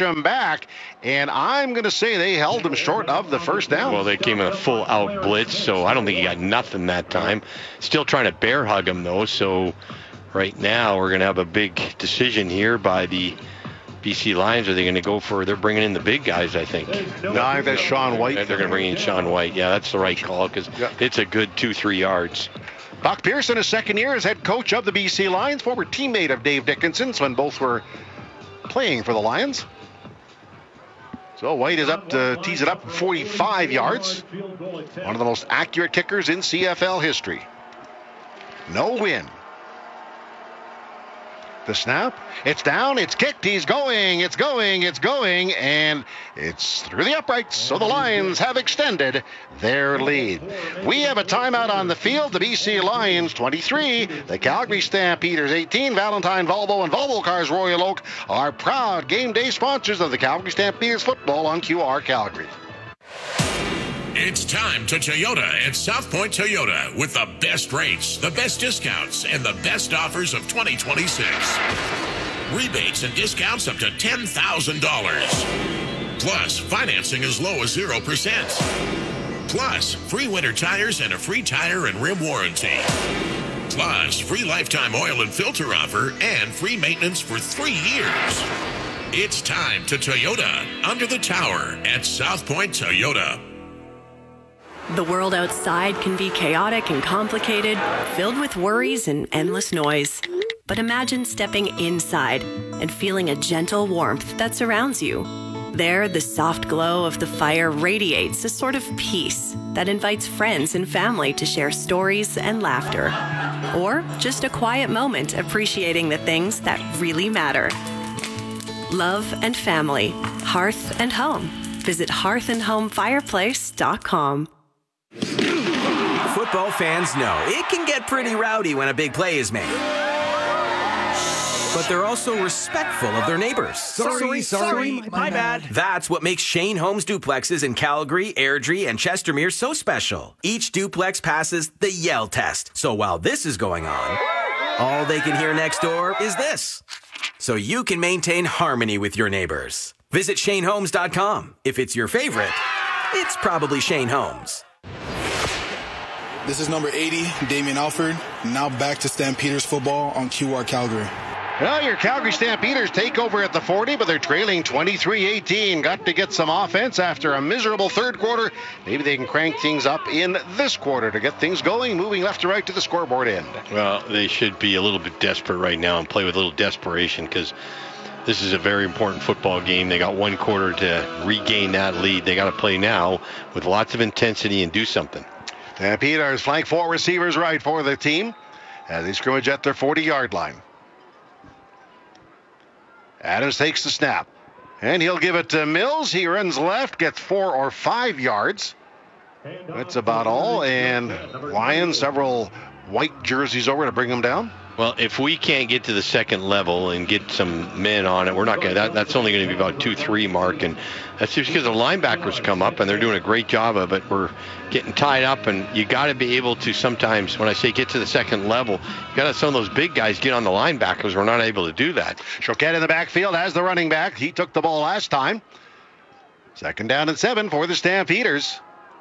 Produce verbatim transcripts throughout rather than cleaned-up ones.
him back, and I'm going to say they held him short of the first down. Well, they came in a full-out blitz, so I don't think he got nothing that time. Still trying to bear hug him, though, so right now we're going to have a big decision here by the B C Lions. Are they going to go for, they're bringing in the big guys, I think. No, I think that's Sean White. They're going to bring in Sean White. Yeah, that's the right call because yeah. It's a good two, three yards. Buck Pearson, his second year as head coach of the B C Lions, former teammate of Dave Dickinson's when both were playing for the Lions. So White is up to tease it up forty-five yards. One of the most accurate kickers in C F L history. No win. The snap, it's down, it's kicked, he's going, it's going, it's going, and it's through the uprights, so the Lions have extended their lead. We have a timeout on the field. The B C Lions twenty-three, the Calgary Stampeders eighteen. Valentine Volvo and Volvo Cars Royal Oak are proud game day sponsors of the Calgary Stampeders football on Q R Calgary. It's time to Toyota at South Point Toyota with the best rates, the best discounts, and the best offers of twenty twenty-six. Rebates and discounts up to ten thousand dollars. Plus, financing as low as zero percent. Plus, free winter tires and a free tire and rim warranty. Plus, free lifetime oil and filter offer and free maintenance for three years. It's time to Toyota under the tower at South Point Toyota. The world outside can be chaotic and complicated, filled with worries and endless noise. But imagine stepping inside and feeling a gentle warmth that surrounds you. There, the soft glow of the fire radiates a sort of peace that invites friends and family to share stories and laughter. Or just a quiet moment appreciating the things that really matter. Love and family, hearth and home. Visit hearth and home fireplace dot com. Football fans know it can get pretty rowdy when a big play is made. But they're also respectful of their neighbors. Sorry, sorry, sorry my, my bad. That's what makes Shane Homes duplexes in Calgary, Airdrie, and Chestermere so special. Each duplex passes the Yell test. So while this is going on, all they can hear next door is this. So you can maintain harmony with your neighbors. Visit Shane Homes dot com. If it's your favorite, it's probably Shane Homes. This is number eighty, Damian Alford. Now back to Stampeders football on Q R Calgary. Well, your Calgary Stampeders take over at the forty, but they're trailing twenty-three eighteen. Got to get some offense after a miserable third quarter. Maybe they can crank things up in this quarter to get things going, moving left to right to the scoreboard end. Well, they should be a little bit desperate right now and play with a little desperation because this is a very important football game. They got one quarter to regain that lead. They got to play now with lots of intensity and do something. Stampeders flank four receivers right for the team as they scrimmage at their forty-yard line. Adams takes the snap, and he'll give it to Mills. He runs left, gets four or five yards. That's about all, and Lions, several white jerseys over to bring them down. Well, if we can't get to the second level and get some men on it, we're not going to, that, that's only going to be about two three mark, and that's just because the linebackers come up, and they're doing a great job of it. We're getting tied up, and you got to be able to sometimes, when I say get to the second level, you got to have some of those big guys get on the linebackers. We're not able to do that. Choquette in the backfield as the running back. He took the ball last time. Second down and seven for the Stampeders.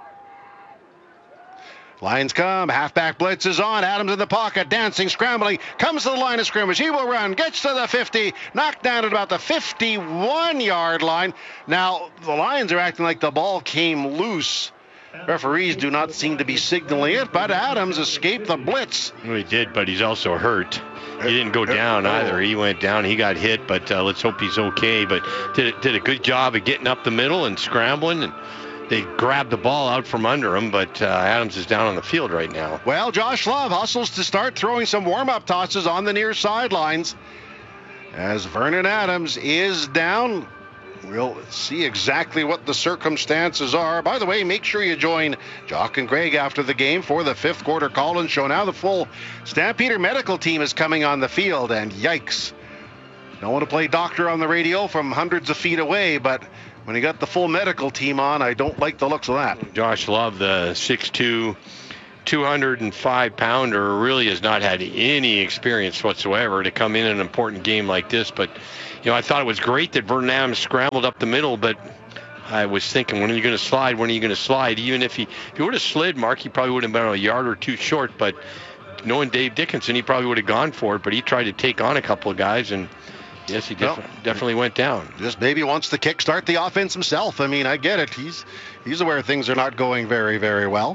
Lions come, halfback blitz is on, Adams in the pocket, dancing, scrambling, comes to the line of scrimmage, he will run, gets to the fifty, knocked down at about the fifty-one-yard line. Now, the Lions are acting like the ball came loose. Referees do not seem to be signaling it, but Adams escaped the blitz. Well, he did, but he's also hurt. He didn't go down either. He went down, he got hit, but uh, let's hope he's okay. But did, did a good job of getting up the middle and scrambling, and they grabbed the ball out from under him, but uh, Adams is down on the field right now. Well, Josh Love hustles to start throwing some warm-up tosses on the near sidelines as Vernon Adams is down. We'll see exactly what the circumstances are. By the way, make sure you join Jock and Greg after the game for the fifth quarter call-in show. Now the full Stampeder medical team is coming on the field, and yikes. Don't want to play doctor on the radio from hundreds of feet away, but when you got the full medical team on, I don't like the looks of that. Josh Love, the six two, two hundred five pounder really has not had any experience whatsoever to come in an important game like this. But, you know, I thought it was great that Vernon Adams scrambled up the middle, but I was thinking, when are you going to slide? When are you going to slide? Even if he, if he would have slid, Mark, he probably would have been a yard or two short. But knowing Dave Dickinson, he probably would have gone for it. But he tried to take on a couple of guys, and yes, he def- well, definitely went down. Just maybe wants to kickstart the offense himself. I mean, I get it. He's he's aware things are not going very, very well.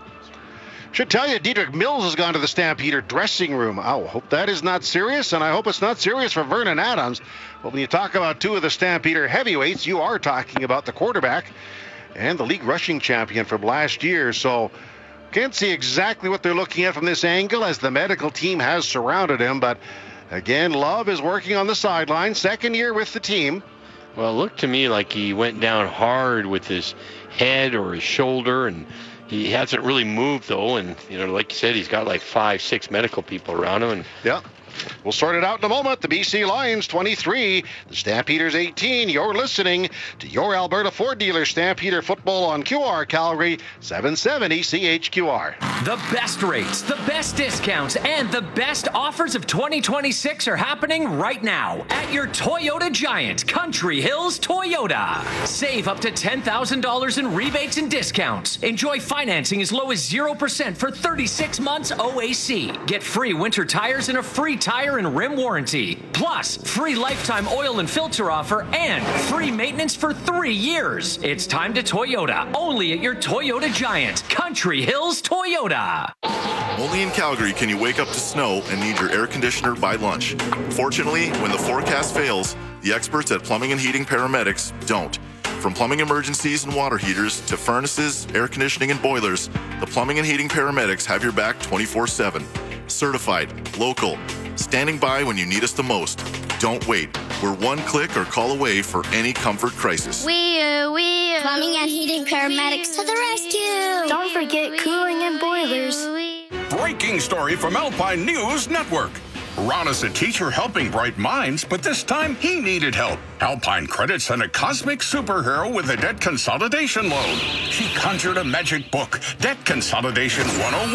Should tell you, Diedrich Mills has gone to the Stampeder dressing room. I hope that is not serious, and I hope it's not serious for Vernon Adams. But when you talk about two of the Stampeder heavyweights, you are talking about the quarterback and the league rushing champion from last year. So can't see exactly what they're looking at from this angle, as the medical team has surrounded him. But again, Love is working on the sideline, second year with the team. Well, it looked to me like he went down hard with his head or his shoulder, and he hasn't really moved, though. And, you know, like you said, he's got like five, six medical people around him. And yeah. We'll sort it out in a moment. The B C Lions twenty-three, the Stampeders eighteen. You're listening to your Alberta Ford dealer, Stampeder Football on Q R Calgary, seven seventy C H Q R. The best rates, the best discounts, and the best offers of twenty twenty-six are happening right now at your Toyota Giant, Country Hills Toyota. Save up to ten thousand dollars in rebates and discounts. Enjoy financing as low as zero percent for thirty-six months O A C. Get free winter tires and a free tire and rim warranty. Plus, free lifetime oil and filter offer and free maintenance for three years. It's time to Toyota, only at your Toyota Giant, Country Hills Toyota. Only in Calgary can you wake up to snow and need your air conditioner by lunch. Fortunately, when the forecast fails, the experts at Plumbing and Heating Paramedics don't. From plumbing emergencies and water heaters to furnaces, air conditioning, and boilers, the Plumbing and Heating Paramedics have your back twenty-four seven. Certified, local, standing by when you need us the most. Don't wait. We're one click or call away for any comfort crisis. We, uh, we, uh, Plumbing and Heating Paramedics to the rescue. Don't forget cooling and boilers. Breaking story from Alpine News Network. Ron is a teacher helping bright minds, but this time he needed help. Alpine Credit sent a cosmic superhero with a debt consolidation loan. She conjured a magic book, Debt Consolidation one oh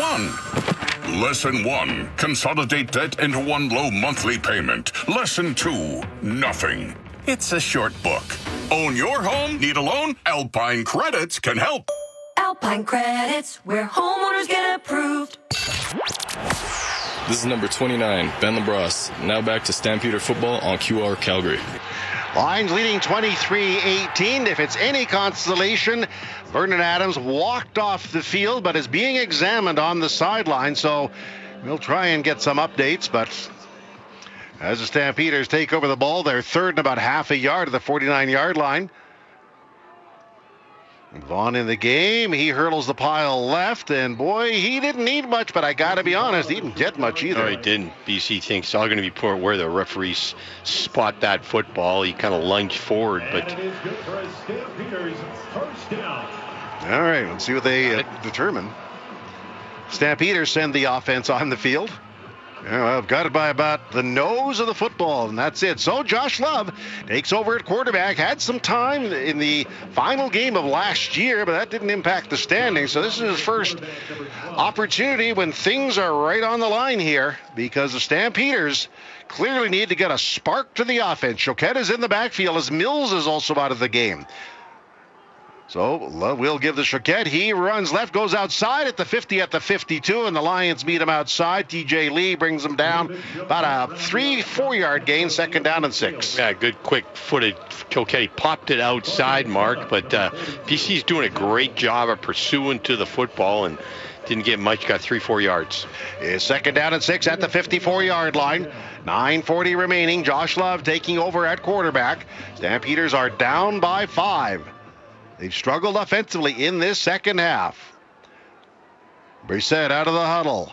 one. Lesson one, consolidate debt into one low monthly payment. Lesson two, nothing. It's a short book. Own your home? Need a loan? Alpine Credits can help. Alpine Credits, where homeowners get approved. This is number twenty-nine, Ben LaBrosse. Now back to Stampeder Football on Q R Calgary. Lions leading twenty-three eighteen. If it's any consolation, Vernon Adams walked off the field but is being examined on the sideline. So we'll try and get some updates. But as the Stampeders take over the ball, they're third and about half a yard of the forty-nine-yard line. Vaughn in the game. He hurdles the pile left, and boy, he didn't need much, but I got to be honest, he didn't get much either. No, he didn't. B C thinks it's all going to be poor where the referees spot that football. He kind of lunged forward, but... All right, let's see what they uh, determine. Stampeders send the offense on the field. Yeah, I've got it by about the nose of the football, and that's it. So Josh Love takes over at quarterback. Had some time in the final game of last year, but that didn't impact the standings. So this is his first opportunity when things are right on the line here, because the Stampeders clearly need to get a spark to the offense. Choquette is in the backfield as Mills is also out of the game. So Love will give the Choquette. He runs left, goes outside at the fifty, at the fifty-two, and the Lions meet him outside. T J Lee brings him down. About a three, four-yard gain, second down and six. Yeah, good quick-footed Choquette. He popped it outside, Mark, but uh, P C's doing a great job of pursuing to the football and didn't get much, got three, four yards. Is second down and six at the fifty-four-yard line. nine forty remaining. Josh Love taking over at quarterback. Stampeders are down by five. They've struggled offensively in this second half. Brissett out of the huddle.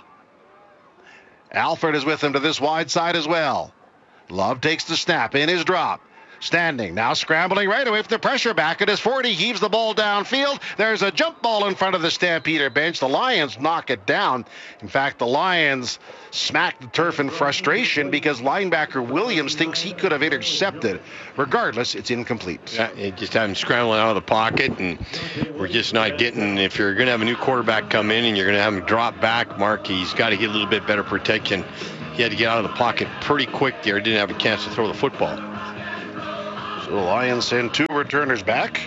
Alford is with him to this wide side as well. Love takes the snap in his drop. standing. Now scrambling right away with the pressure back at his forty. Heaves the ball downfield. There's a jump ball in front of the Stampeder bench. The Lions knock it down. In fact, the Lions smack the turf in frustration because linebacker Williams thinks he could have intercepted. Regardless, it's incomplete. Yeah, it just having scrambling out of the pocket, and we're just not getting. If you're going to have a new quarterback come in and you're going to have him drop back, Mark, he's got to get a little bit better protection. He had to get out of the pocket pretty quick there. Didn't have a chance to throw the football. So the Lions send two returners back.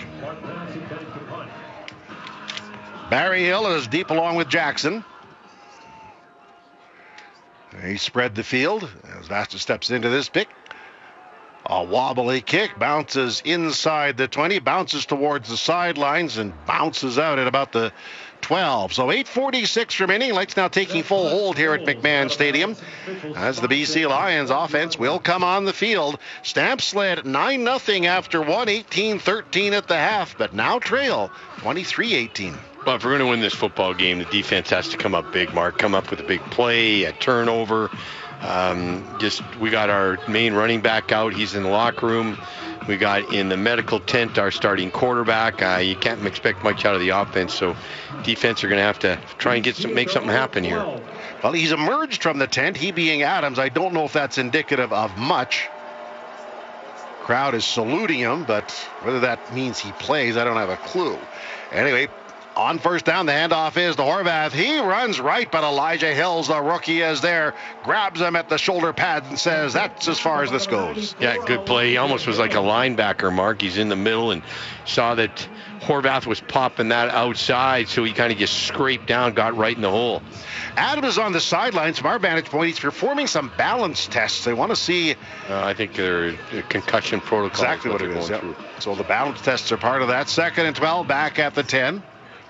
Barry Hill is deep along with Jackson. He spread the field as Vasta steps into this pick. A wobbly kick, bounces inside the twenty, bounces towards the sidelines, and bounces out at about the twelve. So eight forty-six remaining. Lights now taking full hold here at McMahon Stadium as the B C Lions offense will come on the field. Stamps led nine nothing after one, eighteen thirteen at the half, but now trail twenty-three eighteen. Well, if we're going to win this football game, the defense has to come up big, Mark. Come up with a big play, a turnover. Um, just we got our main running back out. He's in the locker room. We got in the medical tent our starting quarterback. Uh, you can't expect much out of the offense, so defense are going to have to try and get some, make something happen here. Well, he's emerged from the tent, he being Adams. I don't know if that's indicative of much. Crowd is saluting him, but whether that means he plays, I don't have a clue. Anyway, on first down, the handoff is to Horvath. He runs right, but Elijah Hills, the rookie, is there. Grabs him at the shoulder pad and says, that's as far as this goes. Yeah, good play. He almost was like a linebacker, Mark. He's in the middle and saw that Horvath was popping that outside, so he kind of just scraped down, got right in the hole. Adam is on the sidelines. From our vantage point, he's performing some balance tests. They want to see... Uh, I think they're concussion protocol. Exactly what, what it is. Yep. So the balance tests are part of that. Second and twelve, back at the ten.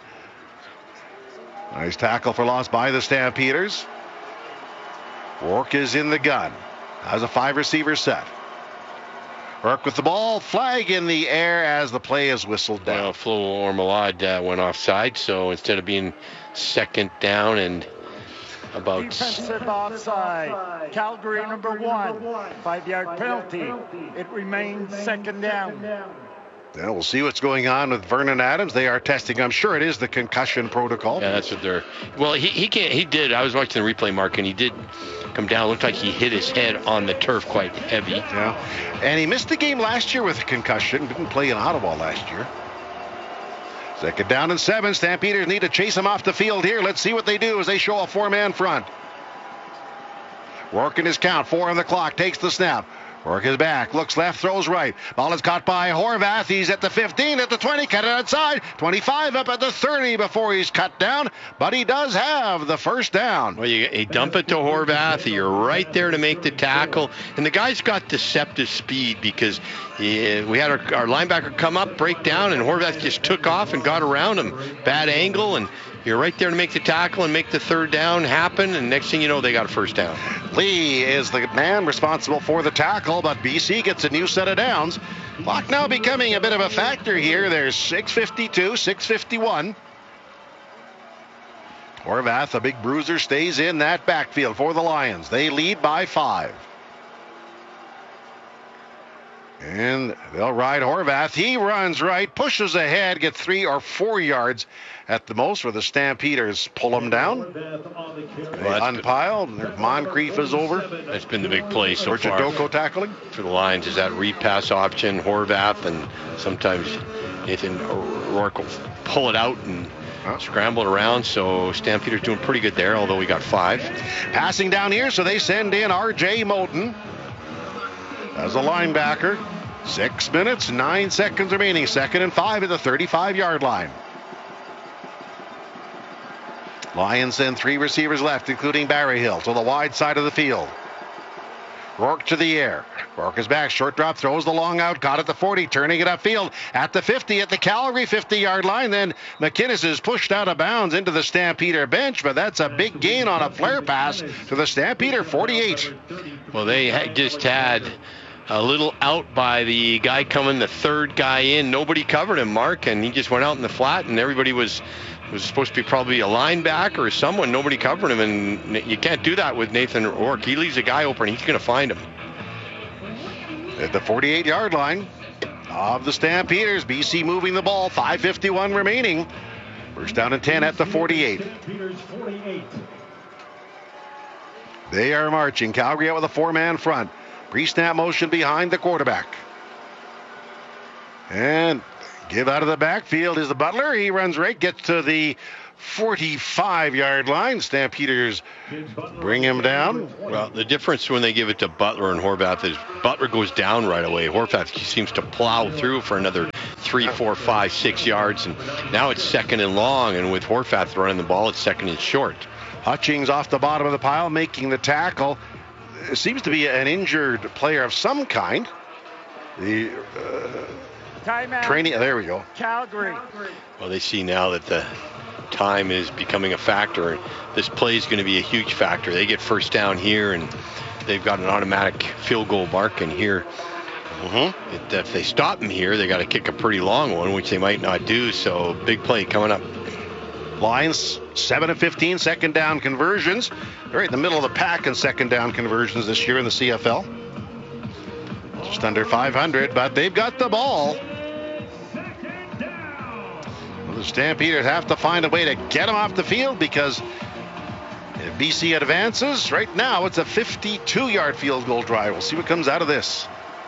Nice tackle for loss by the Stampeders. Rourke is in the gun. Has a five receiver set. Rourke with the ball. Flag in the air as the play is whistled down. Well, Flo Ormelad uh, went offside, so instead of being second down and about... Defensive offside. Calgary number one. Five-yard penalty. It remains second down. Yeah, we'll see what's going on with Vernon Adams. They are testing. I'm sure it is the concussion protocol. Yeah, that's what they're. Well, he he can't. He did. I was watching the replay, Mark, and he did come down. It looked like he hit his head on the turf quite heavy. Yeah, and he missed the game last year with a concussion. Didn't play in Ottawa last year. Second down and seven. Stampeders need to chase him off the field here. Let's see what they do as they show a four-man front. Working his count. Four on the clock. Takes the snap. Rourke is back, looks left, throws right. Ball is caught by Horvath. He's at the fifteen, at the twenty, cut it outside. twenty-five up at the thirty before he's cut down. But he does have the first down. Well, you, you dump it to Horvath. You're right there to make the tackle. And the guy's got deceptive speed because he, we had our, our linebacker come up, break down, and Horvath just took off and got around him. Bad angle, and you're right there to make the tackle and make the third down happen, and next thing you know, they got a first down. Lee is the man responsible for the tackle, but B C gets a new set of downs. Clock now becoming a bit of a factor here. There's six fifty-two, six fifty-one. Horvath, a big bruiser, stays in that backfield for the Lions. They lead by five. And they'll ride Horvath. He runs right, pushes ahead, gets three or four yards at the most where the Stampeders pull him down. They well, unpile. Moncrief is over. That's been the big play so Richard far. Doko tackling. For the Lions is that repass option, Horvath, and sometimes Nathan Rourke will pull it out and huh? scramble it around. So Stampeders doing pretty good there, although we got five. Passing down here, so they send in R J Moten as a linebacker. Six minutes, nine seconds remaining. Second and five at the thirty-five-yard line. Lions send three receivers left, including Barryhill, to the wide side of the field. Rourke to the air. Rourke is back. Short drop, throws the long out. Caught at the forty, turning it upfield at the fifty, at the Calgary fifty-yard line. Then McInnes is pushed out of bounds into the Stampeder bench, but that's a big gain on a flare pass to the Stampeder forty-eight. Well, they had just had a little out by the guy coming, the third guy in. Nobody covered him, Mark, and he just went out in the flat, and everybody was was supposed to be probably a linebacker or someone. Nobody covered him, and you can't do that with Nathan Rourke. He leaves a guy open. He's going to find him. At the forty-eight-yard line of the Stampeders, B C moving the ball, five fifty-one remaining. First down and ten at the forty-eight. They are marching. Calgary out with a four-man front. Pre-snap motion behind the quarterback. And give out of the backfield is the Butler. He runs right, gets to the forty-five-yard line. Stampeders bring him down. Well, the difference when they give it to Butler and Horvath is Butler goes down right away. Horvath seems to plow through for another three, four, five, six yards. And now it's second and long. And with Horvath running the ball, it's second and short. Hutchings off the bottom of the pile, making the tackle. It seems to be an injured player of some kind. The uh, Timeout. Training. There we go. Calgary. Well, they see now that the time is becoming a factor. This play is going to be a huge factor. They get first down here, and they've got an automatic field goal mark in here. Mm-hmm. It, if they stop them here, they got to kick a pretty long one, which they might not do. So big play coming up. Lions seven of fifteen second down conversions. They're right in the middle of the pack in second down conversions this year in the C F L. Just under five hundred, but they've got the ball. Well, the Stampeders have to find a way to get them off the field because if B C advances, right now it's a fifty-two-yard field goal drive. We'll see what comes out of this.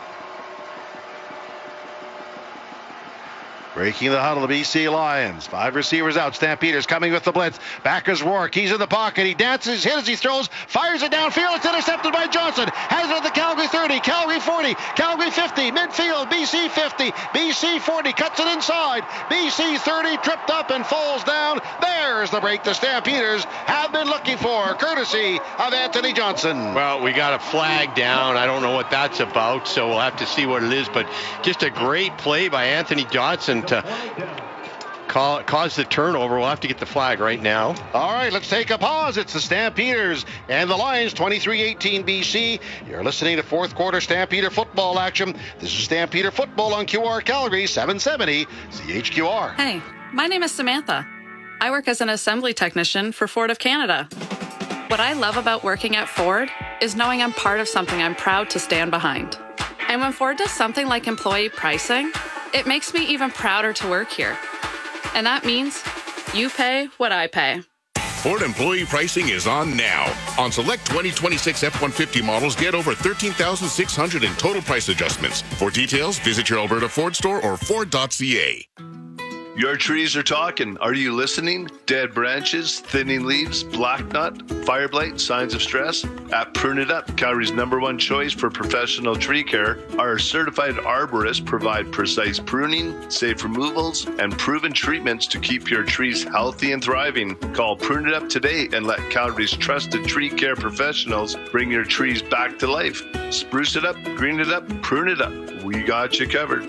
Breaking the huddle, the B C Lions. Five receivers out. Stampeders coming with the blitz. Back is Rourke. He's in the pocket. He dances, hits as he throws, fires it downfield. It's intercepted by Johnson. Has it at the Calgary thirty, Calgary forty, Calgary fifty, midfield, B C fifty, B C forty, cuts it inside. B C thirty, tripped up and falls down. There's the break the Stampeders have been looking for, courtesy of Anthony Johnson. Well, we got a flag down. I don't know what that's about, so we'll have to see what it is. But just a great play by Anthony Johnson to call, cause the turnover. We'll have to get the flag right now. All right, let's take a pause. It's the Stampeders and the Lions, twenty-three eighteen B C. You're listening to fourth quarter Stampeder football action. This is Stampeder football on Q R Calgary, seven seventy C H Q R. Hey, my name is Samantha. I work as an assembly technician for Ford of Canada. What I love about working at Ford is knowing I'm part of something I'm proud to stand behind. And when Ford does something like employee pricing, it makes me even prouder to work here. And that means you pay what I pay. Ford employee pricing is on now. On select twenty twenty-six F one fifty models, get over thirteen thousand six hundred dollars in total price adjustments. For details, visit your Alberta Ford store or Ford dot C A. Your trees are talking. Are you listening? Dead branches, thinning leaves, black knot, fire blight, signs of stress? At Prune It Up, Calgary's number one choice for professional tree care, our certified arborists provide precise pruning, safe removals, and proven treatments to keep your trees healthy and thriving. Call Prune It Up today and let Calgary's trusted tree care professionals bring your trees back to life. Spruce it up, green it up, prune it up. We got you covered.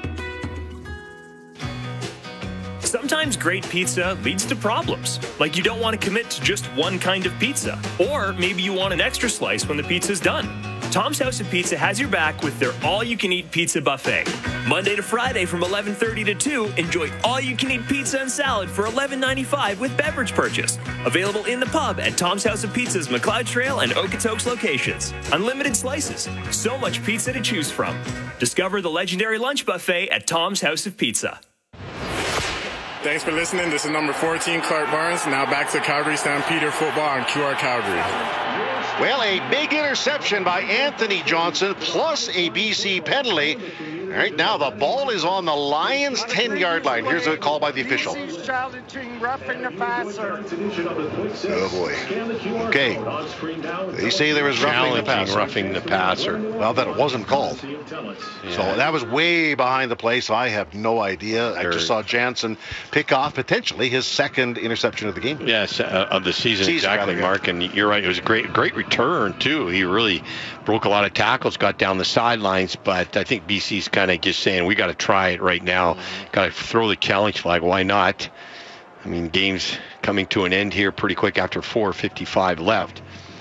Sometimes great pizza leads to problems, like you don't want to commit to just one kind of pizza, or maybe you want an extra slice when the pizza's done. Tom's House of Pizza has your back with their all-you-can-eat pizza buffet. Monday to Friday from eleven thirty to two, enjoy all-you-can-eat pizza and salad for eleven ninety-five with beverage purchase. Available in the pub at Tom's House of Pizza's McLeod Trail and Okotoks locations. Unlimited slices, so much pizza to choose from. Discover the legendary lunch buffet at Tom's House of Pizza. Thanks for listening. This is number fourteen, Clark Barnes. Now back to Calgary Stampeder football on Q R Calgary. Well, a big interception by Anthony Johnson plus a B C penalty. All right, now the ball is on the Lions' ten-yard line. Here's a call by the official. Challenging roughing the passer. Oh, boy. Okay. They say there was roughing the passer. roughing the passer. Well, that it wasn't called. Yeah. So that was way behind the play, so I have no idea. I just saw Jansen pick off potentially his second interception of the game. Yes, uh, of the season, season exactly, rather, Mark. And you're right. It was a great, great return, too. He really broke a lot of tackles, got down the sidelines, but I think B C's kind of just saying, we got to try it right now. Got to throw the challenge flag. Why not? I mean, game's coming to an end here pretty quick after four fifty-five left.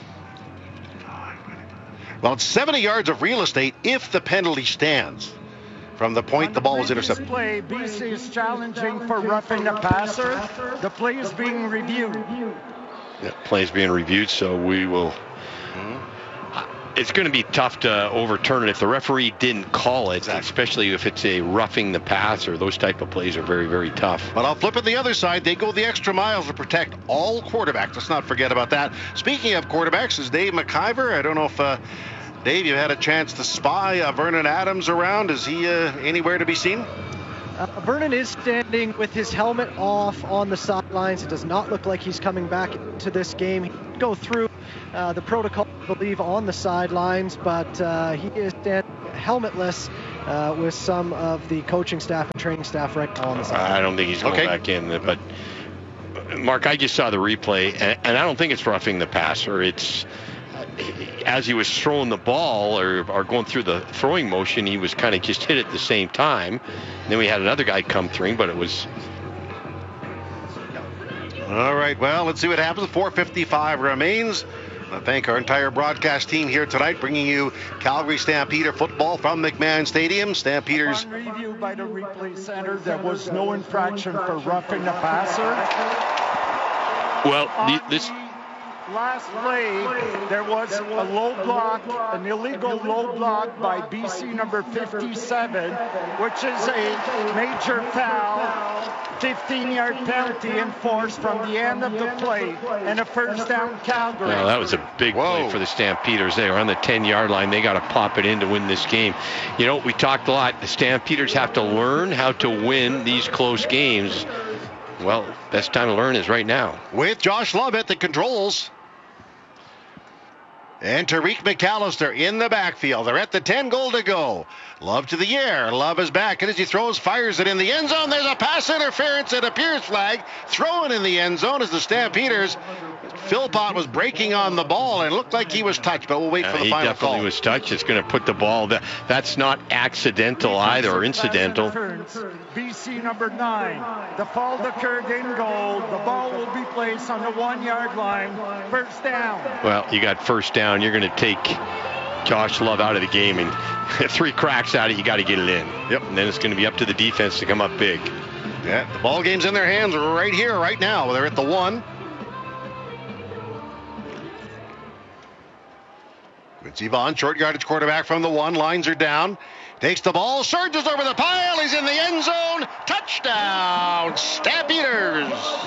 Well, it's seventy yards of real estate if the penalty stands from the point the ball was intercepted. Play, B C is challenging for roughing the passer. The play is being reviewed. Yeah, play is being reviewed, so we will... it's going to be tough to overturn it if the referee didn't call it, exactly. Especially if it's a roughing the passer. Those type of plays are very, very tough. But I'll flip it the other side. They go the extra miles to protect all quarterbacks. Let's not forget about that. Speaking of quarterbacks, is Dave McIver. I don't know if, uh, Dave, you had a chance to spy uh, Vernon Adams around. Is he uh, anywhere to be seen? Uh, Vernon is standing with his helmet off on the sidelines. It does not look like he's coming back into this game. He'd go through uh, the protocol, I believe, on the sidelines, but uh, he is standing helmetless uh, with some of the coaching staff and training staff right now on the sidelines. I don't think he's going okay. back in, but Mark, I just saw the replay, and, and I don't think it's roughing the passer. It's as he was throwing the ball or, or going through the throwing motion, he was kind of just hit at the same time. And then we had another guy come through, but it was... All right, well, let's see what happens. four fifty-five remains. I thank our entire broadcast team here tonight, bringing you Calgary Stampeder football from McMahon Stadium. Stampeders. On review by the replay center, there was no infraction for roughing the passer. Well, the, this... Last play, there was a low block, an illegal low block by B C number fifty-seven, which is a major foul, fifteen-yard penalty enforced from the end of the play, and a first down Calgary. Well, that was a big Whoa. play for the Stampeders. They were on the ten-yard line. They got to pop it in to win this game. You know, we talked a lot. The Stampeders have to learn how to win these close games. Well, best time to learn is right now. With Josh Love at the controls. And Tariq McAllister in the backfield. They're at the ten, goal to go. Love to the air. Love is back. And as he throws, fires it in the end zone. There's a pass interference and a Pierce flag. Thrown in the end zone as the Stampeders. Philpott was breaking on the ball and looked like he was touched, but we'll wait for the uh, final call. He definitely was touched. It's going to put the ball. That, that's not accidental either or incidental. B C number nine. The fall occurred in goal. The ball will be placed on the one-yard line. First down. Well, you got first down. You're going to take Josh Love out of the game, and three cracks at it, you got to get it in. Yep. And then it's going to be up to the defense to come up big. Yeah, the ball game's in their hands right here, right now. They're at the one. Quincy Vaughn, short yardage quarterback from the one. Lines are down. Takes the ball, surges over the pile. He's in the end zone. Touchdown, Stampeders.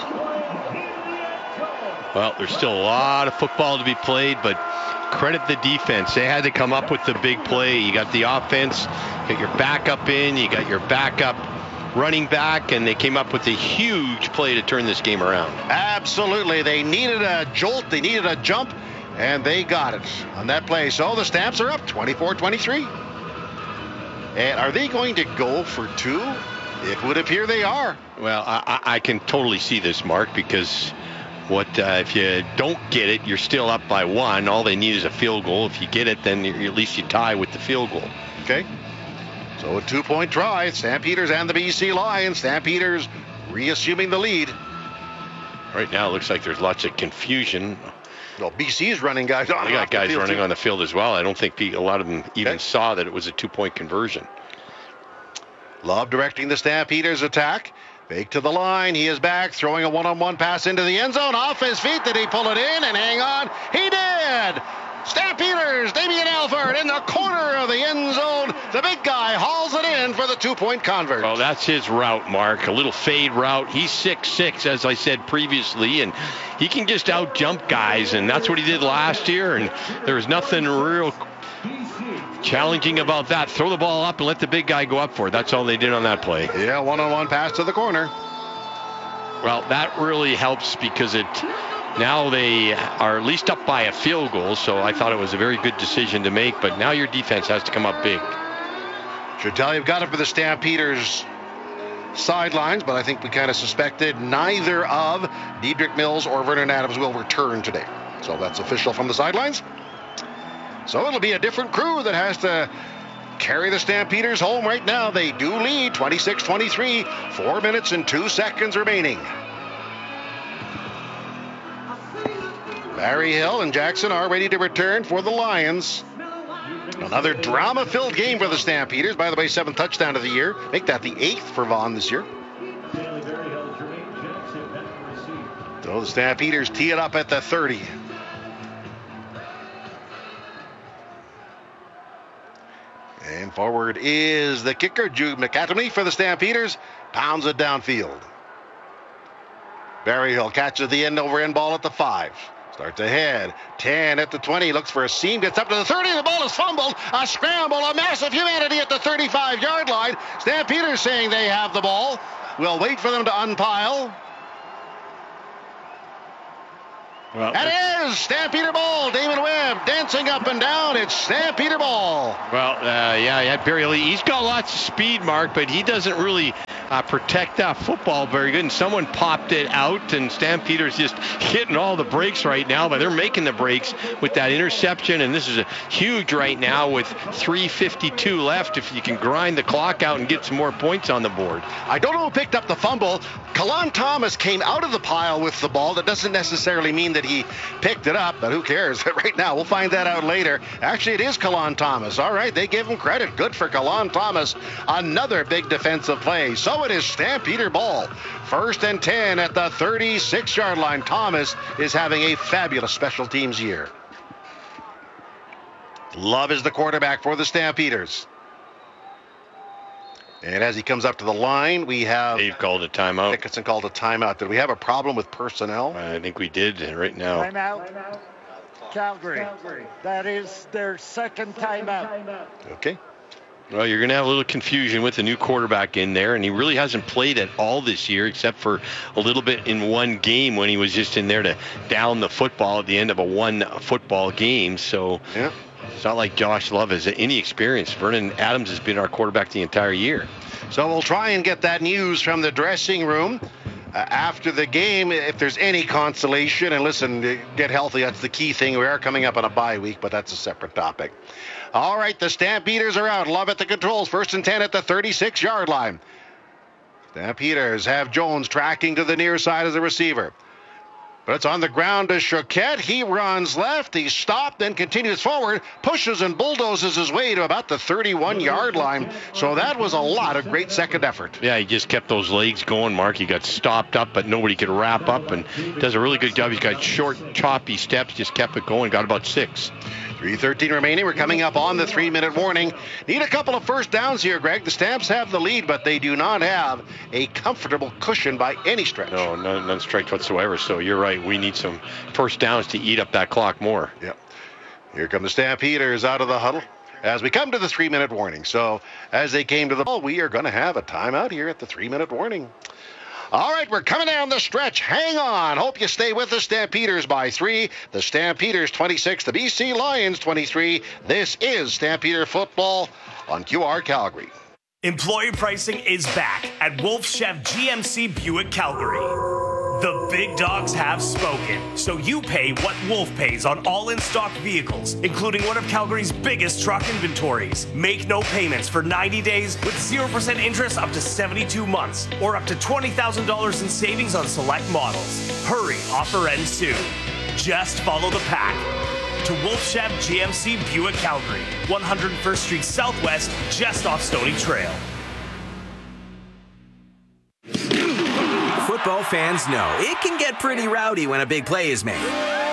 Well, there's still a lot of football to be played, but credit the defense. They had to come up with the big play. You got the offense, you got your backup in, you got your backup running back, and they came up with a huge play to turn this game around. Absolutely. They needed a jolt. They needed a jump, and they got it on that play. So the Stamps are up twenty-four twenty-three. And are they going to go for two? It would appear they are. Well, I, I can totally see this, Mark, because what uh, if you don't get it, you're still up by one. All they need is a field goal. If you get it, then at least you tie with the field goal. Okay. So a two-point try. Stampeders and the B C Lions. Stampeders reassuming the lead. Right now, it looks like there's lots of confusion. Well, B C's running guys on. They got guys the running too. on the field as well. I don't think a lot of them even okay. saw that it was a two-point conversion. Love directing the Stampeders attack. Fake to the line. He is back, throwing a one-on-one pass into the end zone. Off his feet. Did he pull it in and hang on? He did! Stampeders, Damian Alford in the corner of the end zone. The big guy hauls it in for the two-point convert. Well, that's his route, Mark. A little fade route. He's six six, as I said previously, and he can just out-jump guys, and that's what he did last year, and there was nothing real challenging about that. Throw the ball up and let the big guy go up for it. That's all they did on that play. Yeah, one-on-one pass to the corner. Well, that really helps because it... Now they are at least up by a field goal, so I thought it was a very good decision to make, but now your defense has to come up big. Should tell you've got it for the Stampeders sidelines, but I think we kind of suspected neither of Dedrick Mills or Vernon Adams will return today. So that's official from the sidelines. So it'll be a different crew that has to carry the Stampeders home right now. They do lead twenty-six twenty-three, four minutes and two seconds remaining. Barry Hill and Jackson are ready to return for the Lions. Another drama-filled game for the Stampeders. By the way, seventh touchdown of the year. Make that the eighth for Vaughn this year. So the Stampeders tee it up at the thirty. And forward is the kicker, Jude McAdamy for the Stampeders. Pounds it downfield. Berryhill catches the end over end ball at the five. Starts ahead. ten at the twenty. Looks for a seam. Gets up to the thirty. The ball is fumbled. A scramble. A massive humanity at the thirty-five-yard line. Stampeders saying they have the ball. We'll wait for them to unpile. Well, that is Stampeder ball. Damon Webb dancing up and down. It's Stampeder ball. Well, uh, yeah, yeah, Barry Lee. He's got lots of speed, Mark, but he doesn't really uh, protect that football very good. And someone popped it out, and Stampeder's just hitting all the brakes right now. But they're making the brakes with that interception, and this is a huge right now with three fifty-two left. If you can grind the clock out and get some more points on the board. I don't know who picked up the fumble. Kalon Thomas came out of the pile with the ball. That doesn't necessarily mean that he picked it up, but who cares? Right now, we'll find that out later. Actually, it is Kalon Thomas. All right, they give him credit. Good for Kalon Thomas. Another big defensive play. So it is Stampeder ball. First and ten at the thirty-six-yard line. Thomas is having a fabulous special teams year. Love is the quarterback for the Stampeders. And as he comes up to the line, we have... Dave called a timeout. Dickinson called a timeout. Did we have a problem with personnel? I think we did right now. Timeout. Calgary. That is their second timeout. Okay. Well, you're going to have a little confusion with the new quarterback in there, and he really hasn't played at all this year except for a little bit in one game when he was just in there to down the football at the end of a one football game. So... Yeah. It's not like Josh Love has any experience. Vernon Adams has been our quarterback the entire year. So we'll try and get that news from the dressing room uh, after the game, if there's any consolation. And listen, get healthy. That's the key thing. We are coming up on a bye week, but that's a separate topic. All right, the Stampeders are out. Love at the controls. First and ten at the thirty-six-yard line. Stampeders have Jones tracking to the near side as a receiver. But it's on the ground to Choquette. He runs left. He stopped, then continues forward, pushes and bulldozes his way to about the thirty-one-yard line. So that was a lot of great second effort. Yeah, he just kept those legs going, Mark. He got stopped up, but nobody could wrap up, and does a really good job. He's got short, choppy steps, just kept it going, got about six. three thirteen remaining. We're coming up on the three-minute warning. Need a couple of first downs here, Greg. The Stamps have the lead, but they do not have a comfortable cushion by any stretch. No, none, none stretch whatsoever. So you're right. We need some first downs to eat up that clock more. Yep. Here come the Stampeders out of the huddle as we come to the three-minute warning. So as they came to the ball, we are going to have a timeout here at the three-minute warning. All right, we're coming down the stretch. Hang on. Hope you stay with the Stampeders by three. The Stampeders twenty-six, the B C Lions twenty-three. This is Stampeder football on Q R Calgary. Employee pricing is back at Wolf Chef G M C Buick Calgary. The big dogs have spoken, so you pay what Wolf pays on all in-stock vehicles, including one of Calgary's biggest truck inventories. Make no payments for ninety days with zero percent interest up to seventy-two months, or up to twenty thousand dollars in savings on select models. Hurry, offer ends soon. Just follow the pack. To Wolf Chef G M C Buick Calgary, one hundred first Street Southwest, just off Stony Trail. Football fans know it can get pretty rowdy when a big play is made.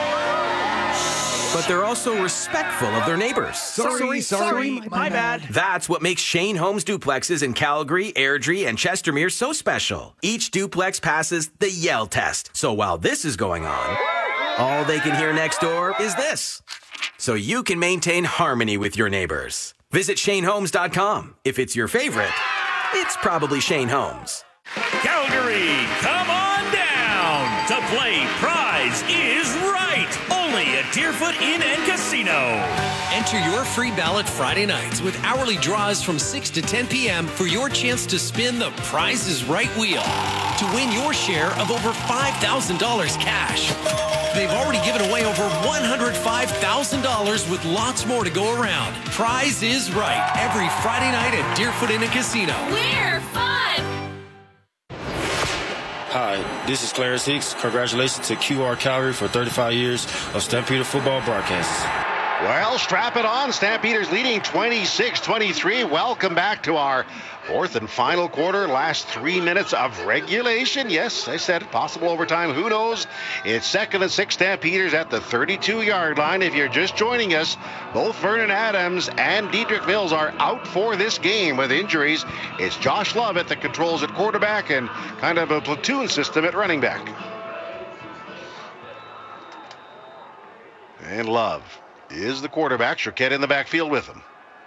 But they're also respectful of their neighbors. Sorry, sorry, sorry my, my bad. That's what makes Shane Homes duplexes in Calgary, Airdrie, and Chestermere so special. Each duplex passes the Yell test. So while this is going on, all they can hear next door is this. So you can maintain harmony with your neighbors. Visit Shane Homes dot com. If it's your favorite, it's probably Shane Homes. Calgary, come on down to play Prize is Right. Only at Deerfoot Inn and Casino. Enter your free ballot Friday nights with hourly draws from six to ten p.m. for your chance to spin the Prize is Right wheel to win your share of over five thousand dollars cash. They've already given away over one hundred five thousand dollars with lots more to go around. Prize is Right every Friday night at Deerfoot Inn and Casino. We're fun! Hi, this is Clarence Hicks. Congratulations to Q R Calgary for thirty-five years of Stampeder football broadcasts. Well, strap it on. Stampeders leading twenty-six twenty-three. Welcome back to our fourth and final quarter. Last three minutes of regulation. Yes, I said possible overtime. Who knows? It's second and six Stampeders at the thirty-two-yard line. If you're just joining us, both Vernon Adams and Dietrich Mills are out for this game with injuries. It's Josh Love at the controls at quarterback and kind of a platoon system at running back. And Love is the quarterback. Choquette in the backfield with him.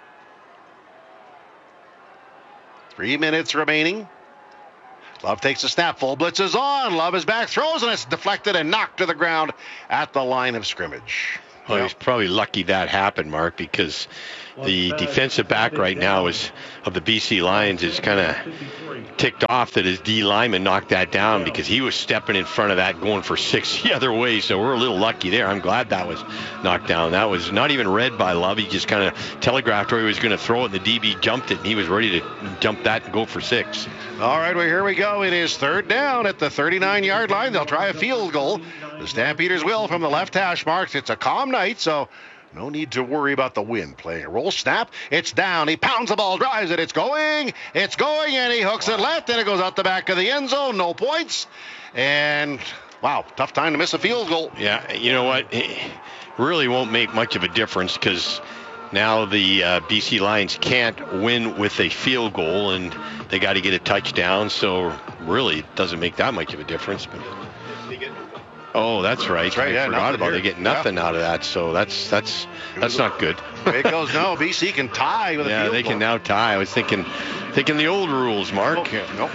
Three minutes remaining. Love takes a snap. Full blitz is on. Love is back, throws, and it's deflected and knocked to the ground at the line of scrimmage. Well, he's probably lucky that happened, Mark, because the defensive back right now is of the B C Lions is kind of ticked off that his D lineman knocked that down because he was stepping in front of that going for six the other way. So we're a little lucky there. I'm glad that was knocked down. That was not even read by Love. He just kind of telegraphed where he was going to throw it, and the D B jumped it, and he was ready to jump that and go for six. All right, well, here we go. It is third down at the thirty-nine-yard line. They'll try a field goal. The Stampeders will from the left hash marks. It's a calm night, so no need to worry about the wind. Playing a roll snap. It's down. He pounds the ball, drives it. It's going. It's going, and he hooks it left, and it goes out the back of the end zone. No points. And, wow, tough time to miss a field goal. Yeah, you know what? It really won't make much of a difference because now the uh, B C Lions can't win with a field goal, and they got to get a touchdown. So, really, it doesn't make that much of a difference. But Oh, that's right. That's right. I yeah, forgot about it. They get nothing yeah. out of that, so that's that's that's not good. It goes no. B C can tie with a yeah, field they goal. can now tie. I was thinking, thinking the old rules, Mark. Okay. Nope.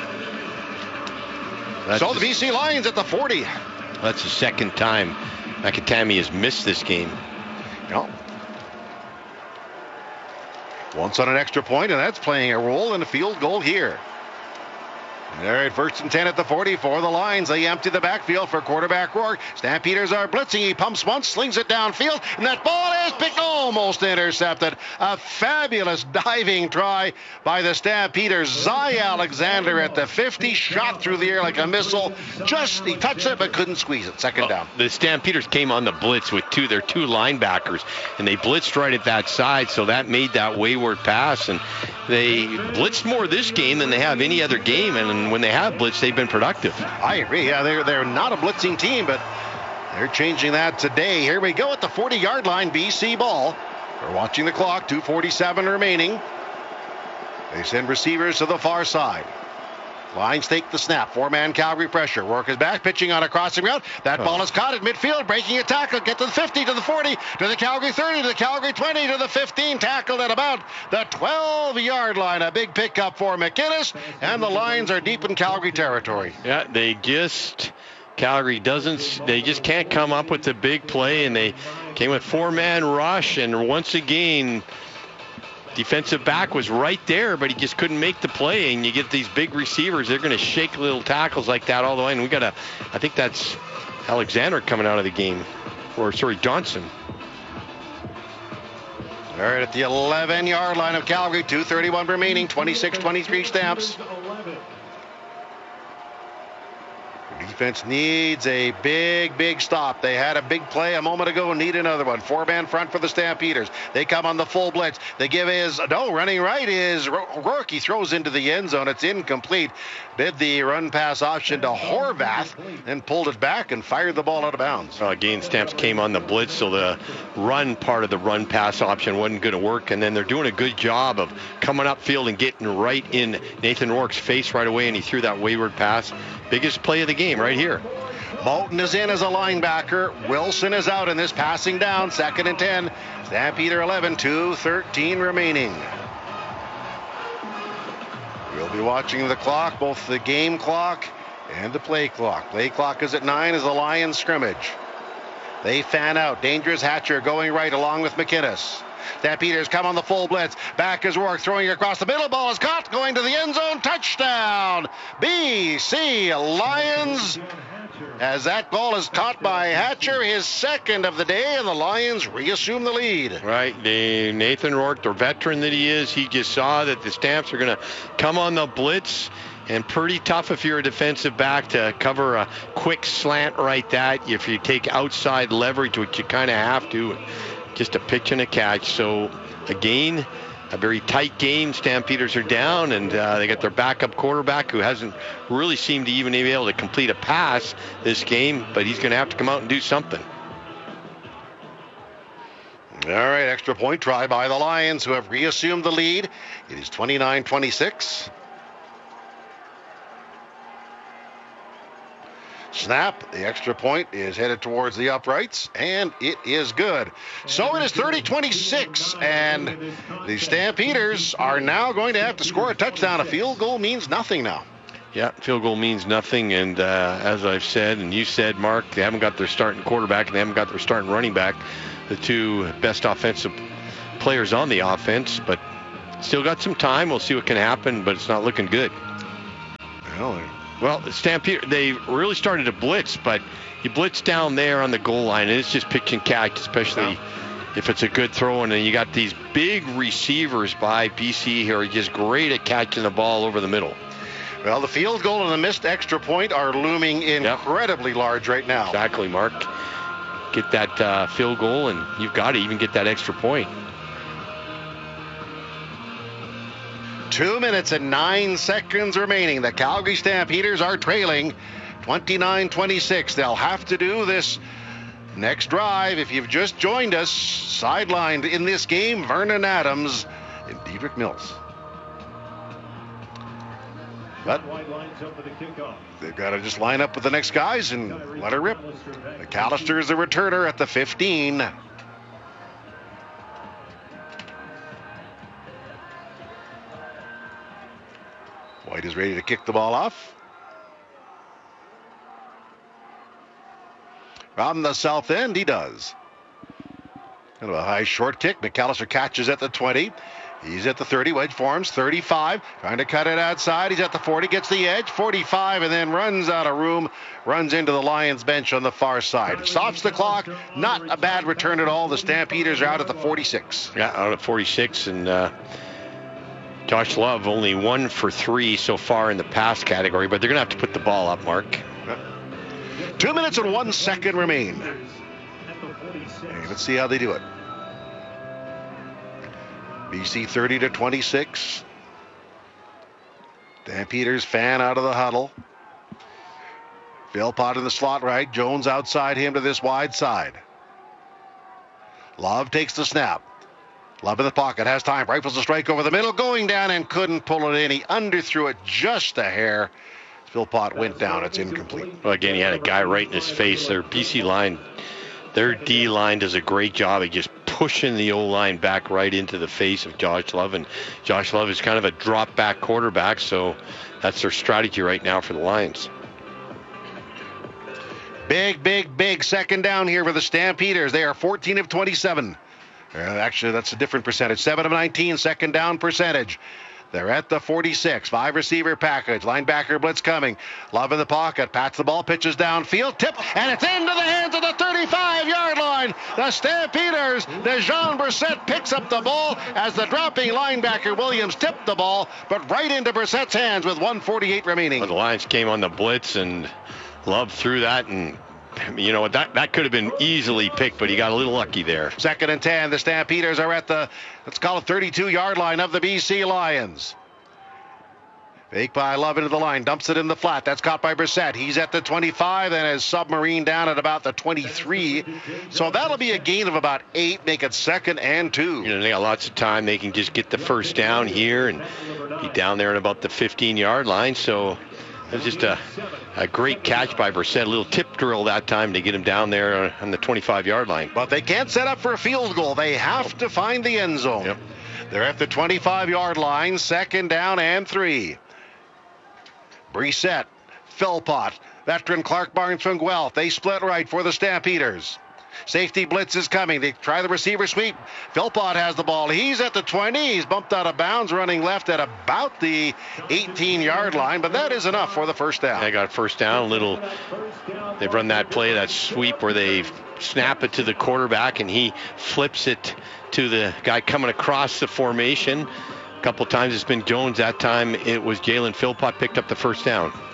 That's so the B C Lions at the forty. That's the second time Makatami has missed this game. No. Once on an extra point, and that's playing a role in a field goal here. All right, first and ten at the forty for the Lions. They empty the backfield for quarterback Rourke. Stampeders are blitzing. He pumps once, slings it downfield, and that ball is picked, almost intercepted. A fabulous diving try by the Stampeders. Zy Alexander at the fifty, shot through the air like a missile. Just, he touched it, but couldn't squeeze it. Second down. The Stampeders came on the blitz with two, their two linebackers, and they blitzed right at that side, so that made that wayward pass, and they blitzed more this game than they have any other game, and when they have blitzed, they've been productive. I agree. Yeah, they're they're not a blitzing team, but they're changing that today. Here we go at the forty-yard line, B C ball. We're watching the clock, two forty-seven remaining. They send receivers to the far side. Lions take the snap. Four-man Calgary pressure. Rourke is back, pitching on a crossing route. That oh. ball is caught at midfield, breaking a tackle. Get to the fifty, to the forty, to the Calgary thirty, to the Calgary twenty, to the fifteen. Tackled at about the twelve-yard line. A big pickup for McInnes, and the Lions are deep in Calgary territory. Yeah, they just... Calgary doesn't, they just can't come up with the big play, and they came with four-man rush, and once again... defensive back was right there, but he just couldn't make the play. And you get these big receivers, they're going to shake little tackles like that all the way. And we got a, I think that's Alexander coming out of the game, or sorry, Johnson. All right, at the eleven-yard line of Calgary, two thirty-one remaining, twenty-six twenty-three Stamps. Defense needs a big, big stop. They had a big play a moment ago and need another one. Four-man front for the Stampeders. They come on the full blitz. They give his, no, running right is Rourke. He throws into the end zone. It's incomplete. Did the run-pass option to Horvath and pulled it back and fired the ball out of bounds. Well, again, Stamps came on the blitz, so the run part of the run-pass option wasn't going to work. And then they're doing a good job of coming upfield and getting right in Nathan Rourke's face right away, and he threw that wayward pass. Biggest play of the game right here. Moulton is in as a linebacker. Wilson is out in this passing down. Second and ten. Stampeder eleven, two thirteen remaining. We'll be watching the clock, both the game clock and the play clock. Play clock is at nine as the Lions scrimmage. They fan out. Dangerous Hatcher going right along with McInnes. Stampeders come on the full blitz. Back is Rourke throwing across the middle. Ball is caught. Going to the end zone. Touchdown. B C Lions. As that ball is caught by Hatcher, his second of the day, and the Lions reassume the lead. Right. The Nathan Rourke, the veteran that he is, he just saw that the Stamps are going to come on the blitz. And pretty tough if you're a defensive back to cover a quick slant right that. If you take outside leverage, which you kind of have to. just a pitch and a catch. So again, a very tight game. Stampeders are down, and uh, they got their backup quarterback who hasn't really seemed to even be able to complete a pass this game, but he's going to have to come out and do something. All right, extra point try by the Lions, who have reassumed the lead. It is twenty-nine twenty-six. Snap, the extra point is headed towards the uprights, and it is good. So it is thirty twenty-six, and the Stampeders are now going to have to score a touchdown. A field goal means nothing now. Yeah, field goal means nothing, and uh, as I've said, and you said, Mark, they haven't got their starting quarterback, and they haven't got their starting running back, the two best offensive players on the offense, but still got some time. We'll see what can happen, but it's not looking good. Well, Well, Stampede, they really started to blitz, but you blitz down there on the goal line, and it's just pitch and catch, especially yeah. if it's a good throw. And then you got these big receivers by B C here, are just great at catching the ball over the middle. Well, the field goal and the missed extra point are looming incredibly yep. large right now. Exactly, Mark. Get that uh, field goal, and you've got to even get that extra point. Two minutes and nine seconds remaining. The Calgary Stampeders are trailing twenty-nine twenty-six. They'll have to do this next drive. If you've just joined us, sidelined in this game, Vernon Adams and Dedrick Mills. But they've got to just line up with the next guys and let her rip. McAllister is the returner at the fifteen. White is ready to kick the ball off. From the south end, he does. Kind of a high short kick. McAllister catches at the twenty. He's at the thirty. Wedge forms. thirty-five. Trying to cut it outside. He's at the forty. Gets the edge. forty-five. And then runs out of room. Runs into the Lions bench on the far side. Stops the clock. Not a bad return at all. The Stampeders are out at the forty-six. Yeah, out at forty-six. And uh, Josh Love only one for three so far in the pass category. But they're going to have to put the ball up, Mark. Two minutes and one second remain. Hey, let's see how they do it. B C thirty to twenty-six. Stampeders fan out of the huddle. Philpott in the slot right. Jones outside him to this wide side. Love takes the snap. Love in the pocket. Has time. Rifles a strike over the middle. Going down and couldn't pull it in. He underthrew it just a hair. Philpott went down. It's incomplete. Well, again, he had a guy right in his face. Their B C line, their D line does a great job of just pushing the O-line back right into the face of Josh Love. And Josh Love is kind of a drop-back quarterback, so that's their strategy right now for the Lions. Big, big, big second down here for the Stampeders. They are fourteen of twenty-seven. Uh, actually, that's a different percentage. seven of nineteen, second down percentage. They're at the forty-six. Five receiver package. Linebacker blitz coming. Love in the pocket. Pats the ball. Pitches downfield. Tip. And it's into the hands of the thirty-five-yard line. The Stampeders. Dejon Brissett picks up the ball as the dropping linebacker Williams tipped the ball, but right into Brissett's hands with one forty-eight remaining. Well, the Lions came on the blitz, and Love threw that, and you know, that that could have been easily picked, but he got a little lucky there. Second and ten. The Stampeders are at the, let's call it thirty-two-yard line of the B C Lions. Fake by Love into the line. Dumps it in the flat. That's caught by Brissett. He's at the twenty-five and is submarine down at about the twenty-three. So that'll be a gain of about eight. Make it second and two. You know, they got lots of time. They can just get the first down here and be down there at about the fifteen-yard line. So it was just a, a great catch by Brissett. A little tip drill that time to get him down there on the twenty-five-yard line. But they can't set up for a field goal. They have to find the end zone. Yep. They're at the twenty-five-yard line, second down and three. Brissett, Philpott, veteran Clark Barnes from Guelph. They split right for the Stampeders. Safety blitz is coming. They try the receiver sweep. Philpott has the ball. He's at the twenty. He's bumped out of bounds, running left at about the eighteen-yard line, but that is enough for the first down. They got a first down. A little. They've run that play, that sweep where they snap it to the quarterback, and he flips it to the guy coming across the formation. A couple times it's been Jones. That time it was Jalen Philpott picked up the first down.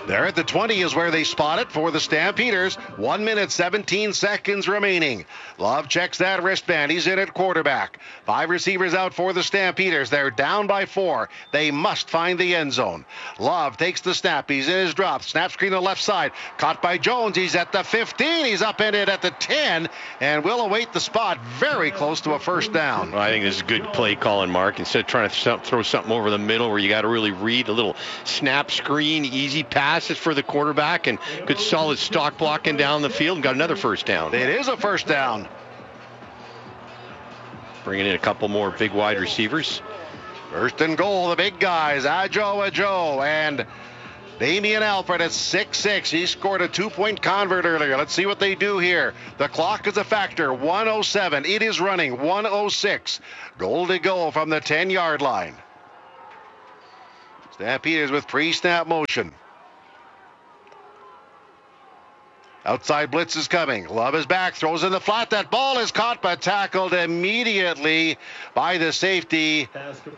There at the twenty is where they spot it for the Stampeders. One minute, seventeen seconds remaining. Love checks that wristband. He's in at quarterback. Five receivers out for the Stampeders. They're down by four. They must find the end zone. Love takes the snap. He's in his drop. Snap screen to the left side. Caught by Jones. He's at the fifteen. He's up in it at the ten. And will await the spot very close to a first down. Well, I think this is good play calling, Mark. Instead of trying to throw something over the middle where you got to really read a little snap screen, easy passes for the quarterback, and good solid stock blocking down the field, and got another first down. It is a first down. Bringing in a couple more big wide receivers. First and goal, the big guys, Ajo Ajo and Damian Alfred at six six. He scored a two-point convert earlier. Let's see what they do here. The clock is a factor. one oh seven. It is running. one oh six. Goal to go from the ten-yard line. Stampeders with pre-snap motion. Outside blitz is coming. Love is back. Throws in the flat. That ball is caught but tackled immediately by the safety.